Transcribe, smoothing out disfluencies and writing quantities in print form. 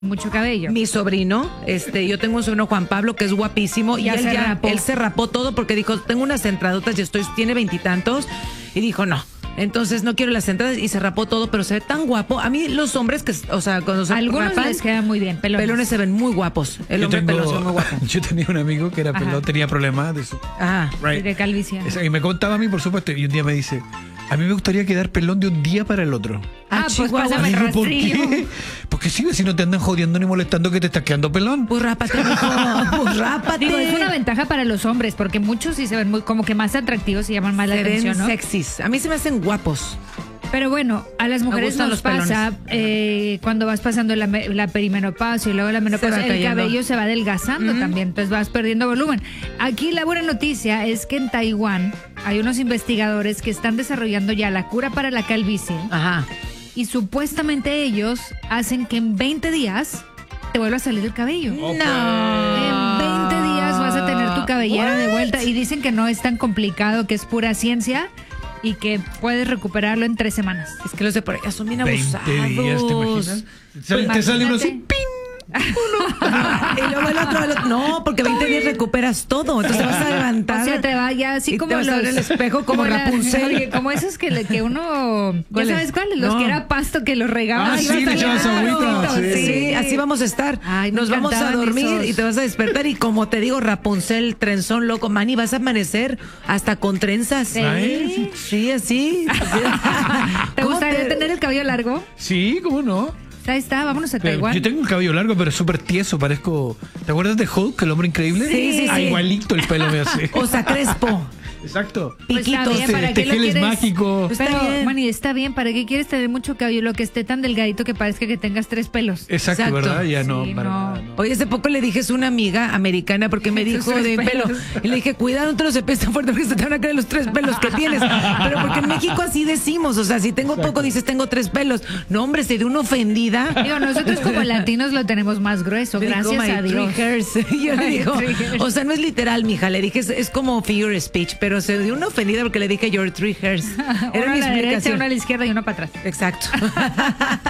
mucho cabello. Mi sobrino, yo tengo un sobrino, Juan Pablo, que es guapísimo, y él se rapó todo porque dijo, tengo unas entradotas y tiene 20 y tantos, y dijo, no. Entonces no quiero las entradas y se rapó todo, pero se ve tan guapo. A mí los hombres cuando se algunos rapan, les queda muy bien, pelones se ven muy guapos. El hombre pelón se ve muy guapo. Yo tenía un amigo que era pelón, tenía problemas de eso. De calvicie. Y me contaba a mí, por supuesto, y un día me dice, a mí me gustaría quedar pelón de un día para el otro. Pues pásame el ¿por rastrillo. qué? Porque si no te andan jodiendo ni molestando que te estás quedando pelón. Pues rápate, mijo. Pues rápate. Digo, es una ventaja para los hombres, porque muchos sí se ven muy, como que más atractivos y llaman más la atención, ¿no? Sexys. A mí se me hacen guapos. Pero bueno, a las mujeres nos pasa cuando vas pasando la perimenopausia y luego la menopausia, el cabello se va adelgazando también, entonces vas perdiendo volumen. Aquí la buena noticia es que en Taiwán hay unos investigadores que están desarrollando ya la cura para la calvicie. Y supuestamente ellos hacen que en 20 días te vuelva a salir el cabello. No. En 20 días vas a tener tu cabellera de vuelta y dicen que no es tan complicado, que es pura ciencia y que puedes recuperarlo en 3 semanas. Es que los de por allá son bien abusados. 20 días, ¿te imaginas? Te sale uno así, ¡ping! Y luego el otro, no, porque 20 días recuperas todo, entonces vas a levantar. O sea, te va ya así y como te vas a ver el espejo como Rapunzel. Como esos que uno, ¿ya sabes cuáles? Los que era pasto que los regaban. Sí, le echabas agüita. Sí, así vamos a estar. Nos vamos a dormir y te vas a despertar y como te digo, Rapunzel, trenzón loco, Manny, vas a amanecer hasta con trenzas. Sí, así. ¿Te gustaría tener el cabello largo? Sí, ¿cómo no? Ahí está, vámonos a Taiwán. Yo tengo un cabello largo, pero súper tieso, parezco... ¿Te acuerdas de Hulk, el hombre increíble? Sí. Igualito el pelo me hace. O sea, crespo. Exacto. Piquitos. Tejeles mágicos. Pero, Manny, está bien, ¿para qué quieres tener mucho cabello? Lo que esté tan delgadito que parezca que tengas 3 pelos. Exacto, ¿verdad? Ya no, sí, para nada, no. Oye, hace poco le dije, es una amiga americana porque me dijo de pelo. Y le dije, cuidado, no te los cepilles tan fuerte porque se te van a caer los 3 pelos que tienes. Pero porque en México así decimos, o sea, si tengo poco, dices, tengo 3 pelos. No, hombre, se de una ofendida. Digo, nosotros como latinos lo tenemos más grueso, gracias a Dios. Yo le digo, o sea, no es literal, mija, le dije, es como figure speech, pero se dio una ofendida porque le dije your 3 hairs. Era una a la derecha, una a la izquierda y una para atrás. Exacto.